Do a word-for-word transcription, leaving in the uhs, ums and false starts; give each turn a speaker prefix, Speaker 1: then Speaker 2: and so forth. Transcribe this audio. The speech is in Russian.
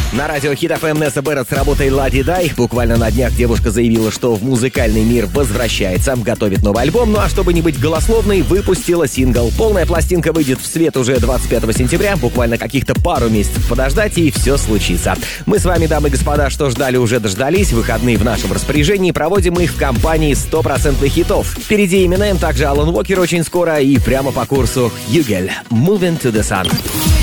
Speaker 1: На радио Хит эф эм Несса Бэрретт с работой «Лади Дай». Буквально на днях девушка заявила, что в музыкальный мир возвращается, готовит новый альбом, ну а чтобы не быть голословной, выпустила сингл. Полная пластинка выйдет в свет уже двадцать пятого сентября, буквально каких-то пару месяцев подождать, и все случится. Мы с вами, дамы и господа, что ждали, уже дождались. Выходные в нашем распоряжении, проводим их в компании стопроцентных хитов. Впереди Eminem, также Алан Уокер очень скоро, и прямо по курсу Югель «Moving to the Sun».